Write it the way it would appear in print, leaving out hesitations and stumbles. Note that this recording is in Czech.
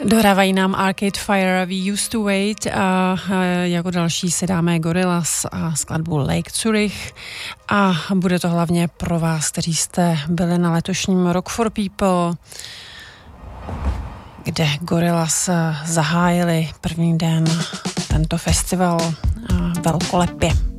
Dohrávají nám Arcade Fire, We Used to Wait a jako další si dáme Gorillaz a skladbu Lake Zurich a bude to hlavně pro vás, kteří jste byli na letošním Rock for People, kde Gorillaz zahájili první den tento festival velkolepě.